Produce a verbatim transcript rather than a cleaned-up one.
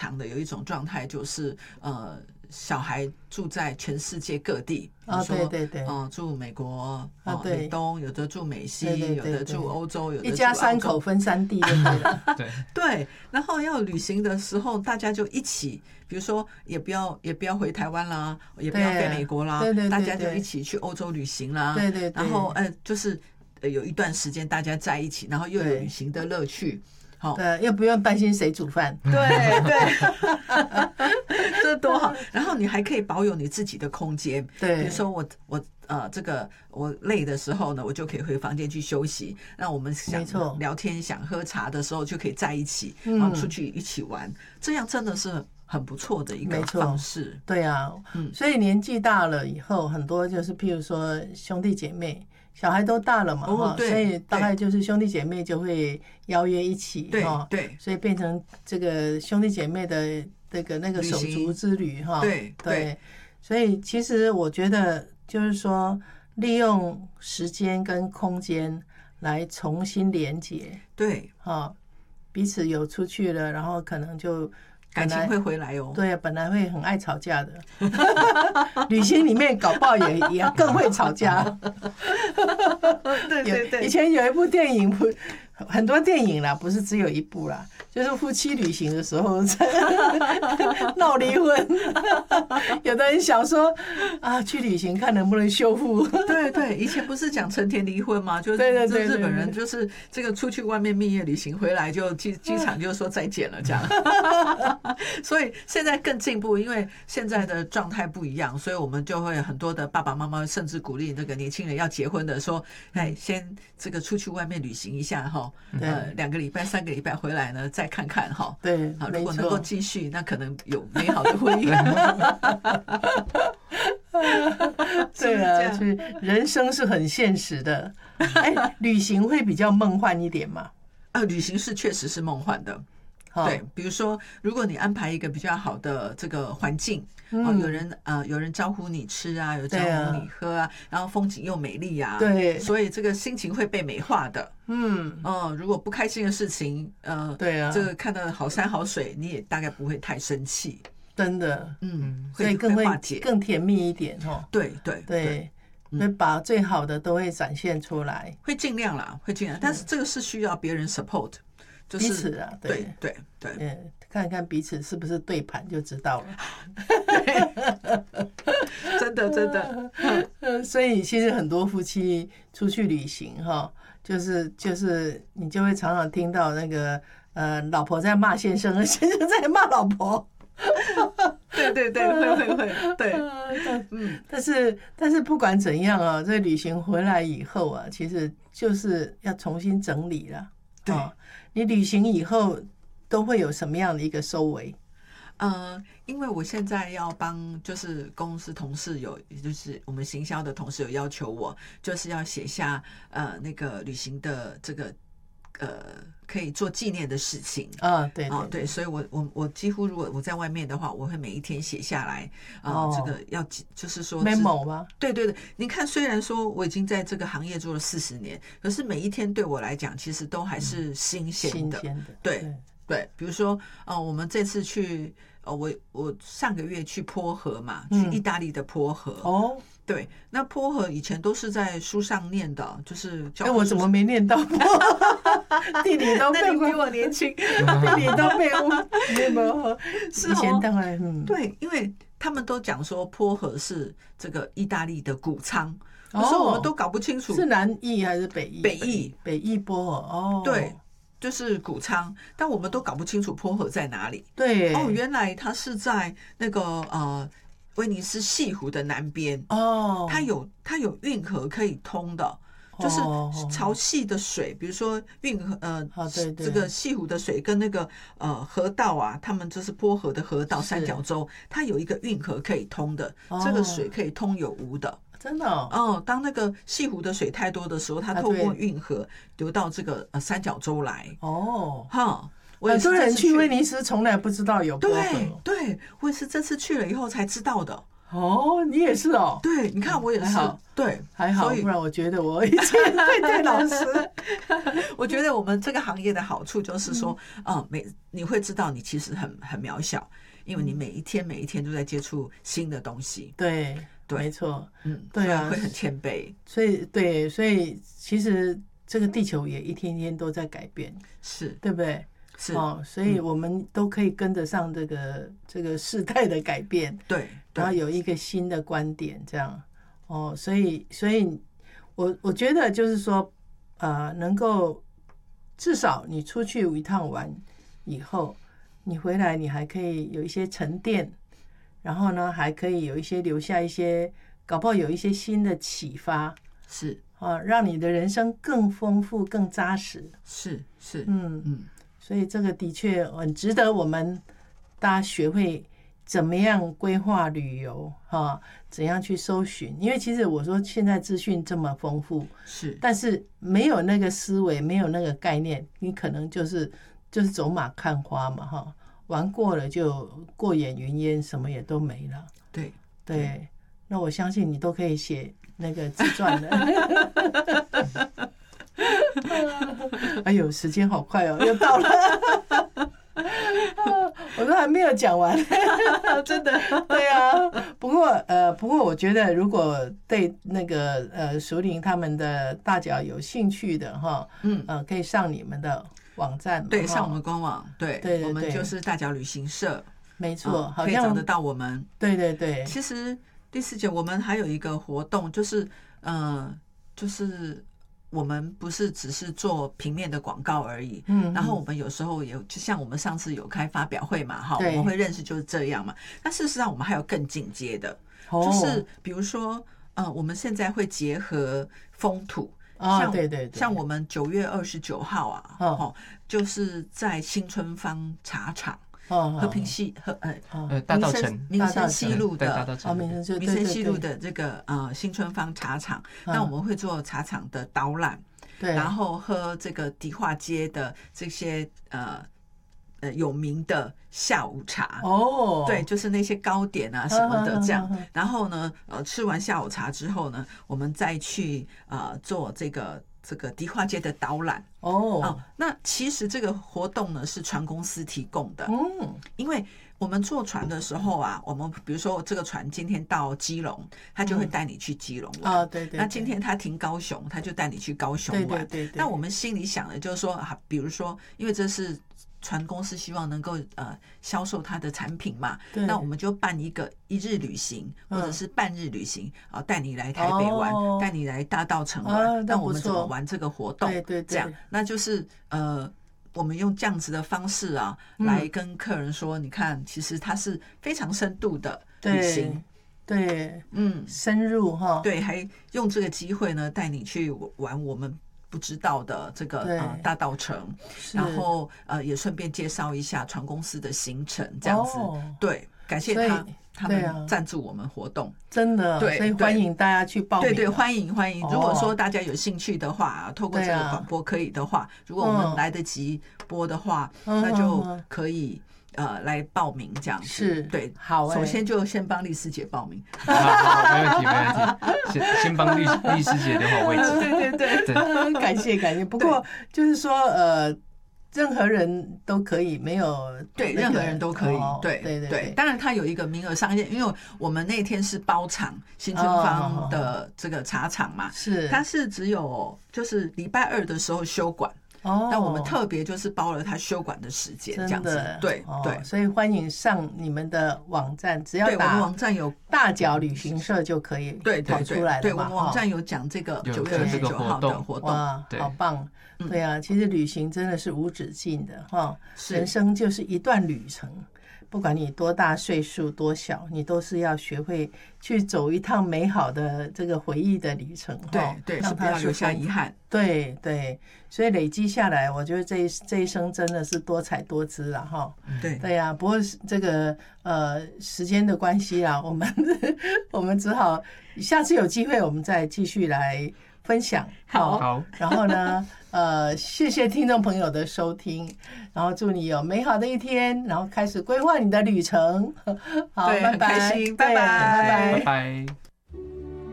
常的有一种状态，就是呃。小孩住在全世界各地，比如说， 哦、对对对， 呃，住美国、 啊呃、美东，有的住美西， 对对对对， 有的住欧洲，有的一家三口分三地，对了。 对对，然后要旅行的时候，大家就一起，比如说也不要也不要回台湾啦，也不要飞美国啦， 对对对对， 大家就一起去欧洲旅行啦， 对对对， 然后呃，就是有一段时间大家在一起，然后又有旅行的乐趣。 好，对，又不用担心谁煮饭， 对对，这多好。然后你还可以保有你自己的空间， 对， 比如说我我呃这个我累的时候呢，我就可以回房间去休息。那我们想聊天、想喝茶的时候，就可以在一起，然后出去一起玩，嗯、这样真的是很不错的一个方式。 对啊，嗯，所以年纪大了以后，很多就是譬如说兄弟姐妹。小孩都大了嘛，哦、所以大概就是兄弟姐妹就会邀约一起， 对对， 所以变成这个兄弟姐妹的这个那个手足之旅哈， 对对，所以其实我觉得就是说，利用时间跟空间来重新连结， 对， 哈，彼此有出去了，然后可能就。 感情会回来哦。 对啊，本来会很爱吵架的，旅行里面搞不好也也更会吵架。 对对对， 以前有一部电影，不很多电影啦，不是只有一部啦，就是夫妻旅行的时候闹离婚。有的人想说啊，去旅行看能不能修复。 对对，以前不是讲成田离婚吗？就是日本人就是这个出去外面蜜月旅行回来就机机场就说再见了这样。所以现在更进步，因为现在的状态不一样，所以我们就会很多的爸爸妈妈甚至鼓励那个年轻人要结婚的说，哎，先这个出去外面旅行一下哈，呃，两个礼拜、三个礼拜回来呢再看看哈。 对， 好，如果能够继续，那可能有美好的婚姻。 对啊，所以人生是很现实的。哎，旅行会比较梦幻一点嘛？ 啊，旅行是确实是梦幻的。对，比如说，如果你安排一个比较好的这个环境，嗯、哦，有人呃，有人招呼你吃啊，有招呼你喝啊，啊然后风景又美丽啊， 对， 所以这个心情会被美化的。 嗯， 哦，如果不开心的事情，呃， 对啊， 这个看到好山好水，你也大概不会太生气。 真的， 嗯， 所以更会更甜蜜一点哦。 对对对，会把最好的都会展现出来， 会尽量啦，会尽量，但是这个是需要别人 support。就是、 彼此啊， 对对对， 嗯，看看彼此是不是对盘就知道了。 真的真的， 嗯，所以其实很多夫妻出去旅行哈，就是就是你就会常常听到那个呃，老婆在骂先生，先生在骂老婆。 对对对，会会会，对， 嗯，但是但是不管怎样啊，这旅行回来以后啊，其实就是要重新整理了。 对。 哦，你旅行以后都会有什么样的一个收尾？ 呃，因为我现在要帮，就是公司同事有，就是我们行销的同事有要求我，就是要写下呃那个旅行的这个呃可以做纪念的事情啊，对啊，对，所以我我我几乎如果我在外面的话，我会每一天写下来啊，呃哦、这个要就是说 memo 吗？ 对对对，你看，虽然说我已经在这个行业做了四十年，可是每一天对我来讲，其实都还是新鲜的， 新鲜的， 对。对对，比如说，呃，我们这次去，呃，我我上个月去坡河嘛，去意大利的坡河。 哦， 对，那坡河以前都是在书上念的，就是教。 哎，我怎么没念到？地理都背， 你比我年轻， 地理都背污，没有？ 是以前当然，嗯， 对，因为他们都讲说坡河是这个意大利的谷仓，可是我们都搞不清楚是南意还是北意？ 北意， 北意坡河。哦， 对。就是谷仓，但我们都搞不清楚坡河在哪里。 对， 哦，原来它是在那个呃威尼斯西湖的南边。 哦， 它有它有运河可以通的，就是潮汐的水，比如说运河呃， 对对， 这个西湖的水跟那个呃河道啊，他们就是坡河的河道三角洲，它有一个运河可以通的， 哦、 这个水可以通有无的。 真的哦， 哦，当那个西湖的水太多的时候，它透过运河流到这个呃三角洲来。 哦， 哈， 很多人去威尼斯从来不知道有坡河。 对，对，我也是这次去了以后才知道的。 哦，你也是哦。 对，你看我也是，对， 还好，不然我觉得我以前对对老师。 我觉得我们这个行业的好处就是说，嗯，呃、每你会知道你其实很很渺小，因为你每一天每一天都在接触新的东西。 对， 对， 没错， 嗯， 对啊， 会很谦卑。 所以，对，所以其实这个地球也一天天都在改变， 是对不对？ 是哦，所以我们都可以跟得上这个这个世代的改变， 对， 然后有一个新的观点，这样哦，所以，所以我我觉得就是说，呃，能够至少你出去一趟玩以后，你回来你还可以有一些沉淀，然后呢，还可以有一些留下一些，搞不好有一些新的启发， 是啊，让你的人生更丰富、更扎实， 是是， 嗯嗯。 所以这个的确很值得我们大家学会怎么样规划旅游哈，怎样去搜寻。因为其实我说现在资讯这么丰富， 是， 但是没有那个思维，没有那个概念，你可能就是就是走马看花嘛哈，玩过了就过眼云烟，什么也都没了。 对对，那我相信你都可以写那个自传了。哎呦，时间好快哦，又到了，我都还没有讲完，真的。对啊，不过呃，不过我觉得，如果对那个呃熟龄他们的大脚有兴趣的哈，嗯呃，可以上你们的网站， 对，上我们官网，对， 对对对， 我们就是大脚旅行社， 没错，好像可以找得到我们。 对对对， 其实第四节我们还有一个活动，就是呃，就是。我们不是只是做平面的广告而已，嗯，然后我们有时候也就像我们上次有开发表会嘛，哈，我们会认识就是这样嘛。那事实上我们还有更进阶的，哦、就是比如说，呃，我们现在会结合风土， 像、哦、对对对， 像我们九月二十九号啊，哦，就是在新春坊茶厂。和平西和呃呃大稻埕民生西路的哦民生民生西路的这个呃新春坊茶厂，那我们会做茶厂的导览，对，然后喝这个迪化街的这些呃呃有名的下午茶哦，对，就是那些糕点啊什么的这样，然后呢呃吃完下午茶之后呢，我们再去呃做这个。这个迪化街的导览哦、oh. 嗯，那其实这个活动呢是船公司提供的，嗯，因为我们坐船的时候啊，我们比如说这个船今天到基隆，他就会带你去基隆玩，啊、嗯 oh, 对, 对对。那今天他停高雄，他就带你去高雄玩，对对 对, 对。那我们心里想的就是说啊，比如说，因为这是。船公司希望能够呃销售它的产品嘛，那我们就办一个一日旅行或者是半日旅行啊，带你来台北玩，带你来大稻埕玩。那我们怎么玩这个活动？对对，这样那就是呃，我们用这样子的方式啊，来跟客人说，你看，其实它是非常深度的旅行。 对，嗯，深入哈。 对，还用这个机会呢，带你去玩我们。不知道的这个呃大稻埕，然后呃也顺便介绍一下船公司的行程，这样子、哦、对，感谢他他们赞助我们活动， 真的，对，所以欢迎大家去报名， 对对，欢迎欢迎。如果说大家有兴趣的话，透过这个广播可以的话，如果我们来得及播的话，那就可以。呃，来报名这样子是对， 好、欸。 首先就先帮丽师姐报名， 好，好，没问题，没问题。先先帮丽丽师姐留好位置。 对对对，对感谢感谢。不过就是说，呃，任何人都可以，没有、那个、 对，任何人都可以， 哦、 对对 对, 对。 当然，他有一个名额上限，因为我们那天是包场新春坊的这个茶厂嘛， 是、哦， 它是只有就是礼拜二的时候休馆。哦，那我们特别就是包了他休馆的时间，这样子，对对、哦， 所以欢迎上你们的网站，只要打我们网站有大脚旅行社就可以跑出来了嘛。 对，我们网站有讲这个九月二十九号的活动， 哇，好棒！对啊，其实旅行真的是无止境的哈，人生就是一段旅程。不管你多大岁数多小，你都是要学会去走一趟美好的这个回忆的旅程， 对对，让它留下遗憾。 对对，所以累积下来，我觉得这一这一生真的是多彩多姿了哈。 对对呀、啊，不过这个呃时间的关系啊，我们我们只好下次有机会我们再继续来。 分享。 好， 好， 然后呢，呃，谢谢听众朋友的收听，然后祝你有美好的一天，然后开始规划你的旅程。好， 对， 拜拜， 很开心，拜对拜拜拜拜。